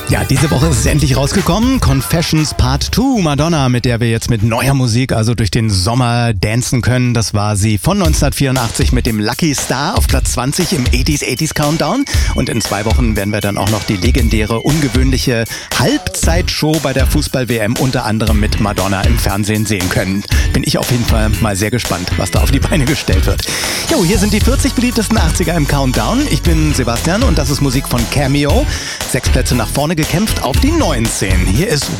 Ja, diese Woche ist es endlich rausgekommen. Confessions Part 2, Madonna, mit der wir jetzt mit neuer Musik also durch den Sommer dancen können. Das war sie von 1984 mit dem Lucky Star auf Platz 20 im 80s Countdown. Und in 2 Wochen werden wir dann auch noch die legendäre, ungewöhnliche Halbzeitshow bei der Fußball-WM unter anderem mit Madonna im Fernsehen sehen können. Bin ich auf jeden Fall mal sehr gespannt, was da auf die Beine gestellt wird. Jo, hier sind die 40 beliebtesten 80er im Countdown. Ich bin Sebastian und das ist Musik von Cameo. 6 Plätze nach vorne gekämpft auf die 19. Hier ist